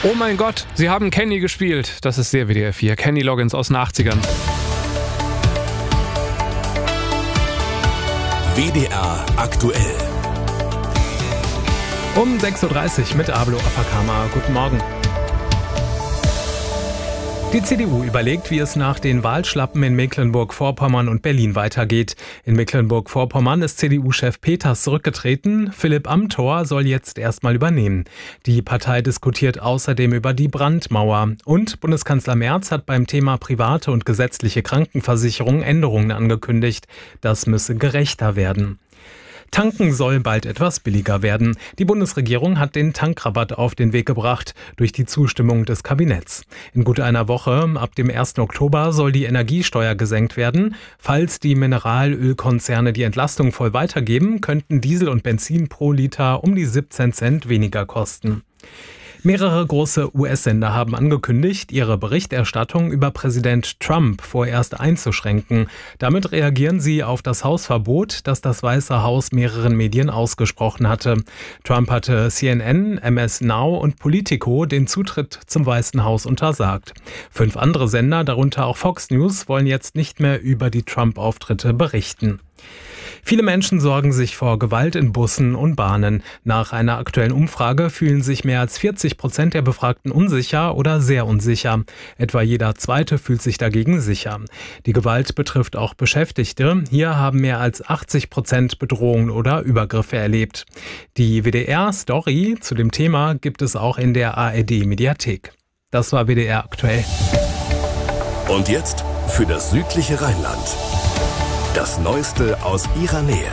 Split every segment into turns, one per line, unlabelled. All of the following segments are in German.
Oh mein Gott, sie haben Kenny gespielt. Das ist sehr WDR 4. Kenny Loggins aus den 80ern.
WDR aktuell.
Um 6.30 Uhr mit Ablo Afakama. Guten Morgen. Die CDU überlegt, wie es nach den Wahlschlappen in Mecklenburg-Vorpommern und Berlin weitergeht. In Mecklenburg-Vorpommern ist CDU-Chef Peters zurückgetreten. Philipp Amthor soll jetzt erstmal übernehmen. Die Partei diskutiert außerdem über die Brandmauer. Und Bundeskanzler Merz hat beim Thema private und gesetzliche Krankenversicherung Änderungen angekündigt. Das müsse gerechter werden. Tanken soll bald etwas billiger werden. Die Bundesregierung hat den Tankrabatt auf den Weg gebracht durch die Zustimmung des Kabinetts. In gut einer Woche, ab dem 1. Oktober, soll die Energiesteuer gesenkt werden. Falls die Mineralölkonzerne die Entlastung voll weitergeben, könnten Diesel und Benzin pro Liter um die 17 Cent weniger kosten. Mehrere große US-Sender haben angekündigt, ihre Berichterstattung über Präsident Trump vorerst einzuschränken. Damit reagieren sie auf das Hausverbot, das das Weiße Haus mehreren Medien ausgesprochen hatte. Trump hatte CNN, MS Now und Politico den Zutritt zum Weißen Haus untersagt. 5 andere Sender, darunter auch Fox News, wollen jetzt nicht mehr über die Trump-Auftritte berichten. Viele Menschen sorgen sich vor Gewalt in Bussen und Bahnen. Nach einer aktuellen Umfrage fühlen sich mehr als 40% der Befragten unsicher oder sehr unsicher. Etwa jeder Zweite fühlt sich dagegen sicher. Die Gewalt betrifft auch Beschäftigte. Hier haben mehr als 80% Bedrohungen oder Übergriffe erlebt. Die WDR-Story zu dem Thema gibt es auch in der ARD-Mediathek. Das war WDR aktuell.
Und jetzt für das südliche Rheinland. Das Neueste aus ihrer Nähe.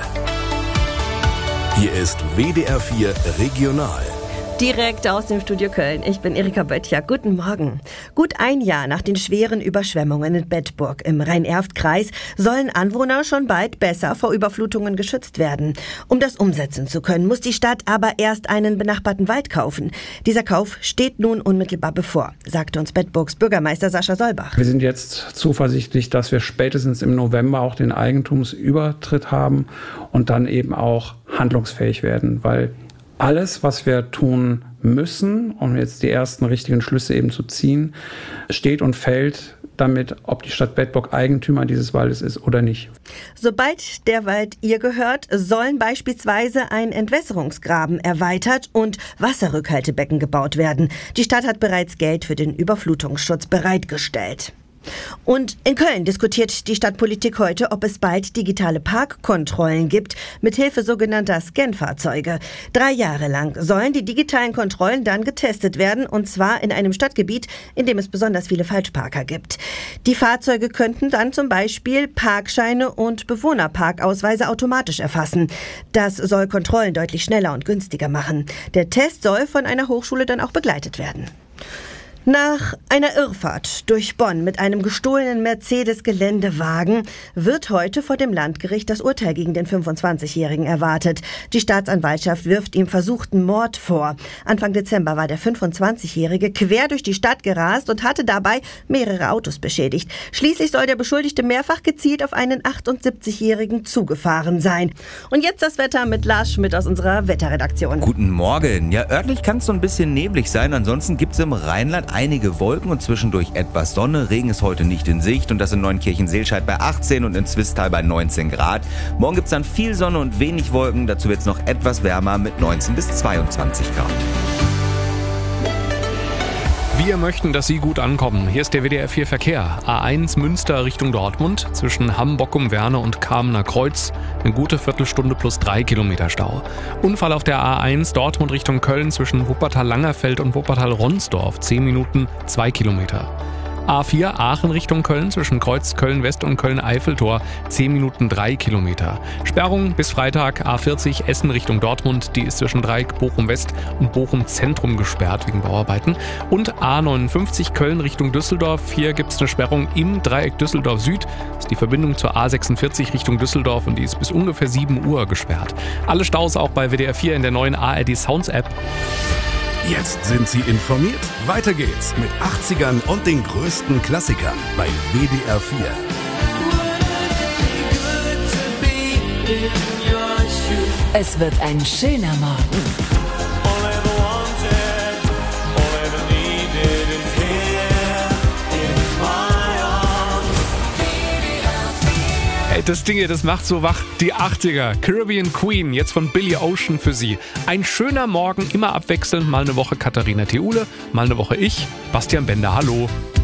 Hier ist WDR 4 Regional.
Direkt aus dem Studio Köln. Ich bin Erika Böttcher. Guten Morgen. Gut ein Jahr nach den schweren Überschwemmungen in Bedburg im Rhein-Erft-Kreis sollen Anwohner schon bald besser vor Überflutungen geschützt werden. Um das umsetzen zu können, muss die Stadt aber erst einen benachbarten Wald kaufen. Dieser Kauf steht nun unmittelbar bevor, sagte uns Bedburgs Bürgermeister Sascha Solbach.
Wir sind jetzt zuversichtlich, dass wir spätestens im November auch den Eigentumsübertritt haben und dann eben auch handlungsfähig werden, weil alles, was wir tun müssen, um jetzt die ersten richtigen Schlüsse eben zu ziehen, steht und fällt damit, ob die Stadt Bedburg Eigentümer dieses Waldes ist oder nicht.
Sobald der Wald ihr gehört, sollen beispielsweise ein Entwässerungsgraben erweitert und Wasserrückhaltebecken gebaut werden. Die Stadt hat bereits Geld für den Überflutungsschutz bereitgestellt. Und in Köln diskutiert die Stadtpolitik heute, ob es bald digitale Parkkontrollen gibt, mithilfe sogenannter Scan-Fahrzeuge. 3 Jahre lang sollen die digitalen Kontrollen dann getestet werden, und zwar in einem Stadtgebiet, in dem es besonders viele Falschparker gibt. Die Fahrzeuge könnten dann zum Beispiel Parkscheine und Bewohnerparkausweise automatisch erfassen. Das soll Kontrollen deutlich schneller und günstiger machen. Der Test soll von einer Hochschule dann auch begleitet werden. Nach einer Irrfahrt durch Bonn mit einem gestohlenen Mercedes-Geländewagen wird heute vor dem Landgericht das Urteil gegen den 25-Jährigen erwartet. Die Staatsanwaltschaft wirft ihm versuchten Mord vor. Anfang Dezember war der 25-Jährige quer durch die Stadt gerast und hatte dabei mehrere Autos beschädigt. Schließlich soll der Beschuldigte mehrfach gezielt auf einen 78-Jährigen zugefahren sein. Und jetzt das Wetter mit Lars Schmidt aus unserer Wetterredaktion.
Guten Morgen. Ja, örtlich kann es so ein bisschen neblig sein. Ansonsten gibt es im Rheinland einige Wolken und zwischendurch etwas Sonne. Regen ist heute nicht in Sicht und das in Neunkirchen-Seelscheid bei 18 und in Zwistal bei 19 Grad. Morgen gibt es dann viel Sonne und wenig Wolken. Dazu wird es noch etwas wärmer mit 19 bis 22 Grad.
Wir möchten, dass Sie gut ankommen. Hier ist der WDR 4 Verkehr. A1 Münster Richtung Dortmund zwischen Hamm-Bockum-Werne und Kamener Kreuz. Eine gute Viertelstunde plus 3 Kilometer Stau. Unfall auf der A1 Dortmund Richtung Köln zwischen Wuppertal-Langerfeld und Wuppertal-Ronsdorf. 10 Minuten, 2 Kilometer. A4 Aachen Richtung Köln zwischen Kreuz Köln-West und Köln-Eiffeltor 10 Minuten 3 Kilometer. Sperrung bis Freitag A40 Essen Richtung Dortmund, die ist zwischen Dreieck Bochum-West und Bochum-Zentrum gesperrt wegen Bauarbeiten. Und A59 Köln Richtung Düsseldorf, hier gibt es eine Sperrung im Dreieck Düsseldorf-Süd. Das ist die Verbindung zur A46 Richtung Düsseldorf und die ist bis ungefähr 7 Uhr gesperrt. Alle Staus auch bei WDR 4 in der neuen ARD Sounds App.
Jetzt sind Sie informiert. Weiter geht's mit 80ern und den größten Klassikern bei WDR 4.
Es wird ein schöner Morgen. das Ding hier, das macht so wach. Die 80er, Caribbean Queen, jetzt von Billy Ocean für Sie. Ein schöner Morgen, immer abwechselnd. Mal eine Woche Katharina Theule, mal eine Woche ich, Bastian Bender. Hallo.